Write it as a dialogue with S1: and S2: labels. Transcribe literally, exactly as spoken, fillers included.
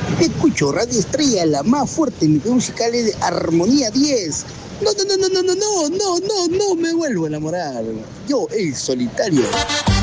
S1: Te escucho, Radio Estrella, la más fuerte en musicales de Armonía diez. No, no, no, no, no, no, no, no, no, no me vuelvo a enamorar. Yo, el solitario.